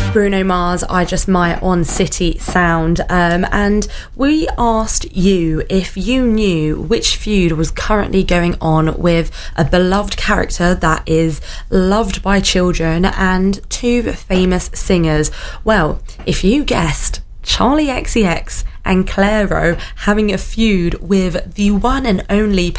Bruno Mars, I Just Might on City Sound, and we asked you if you knew which feud was currently going on with a beloved character that is loved by children and two famous singers. Well, if you guessed Charli XCX and Clairo having a feud with the one and only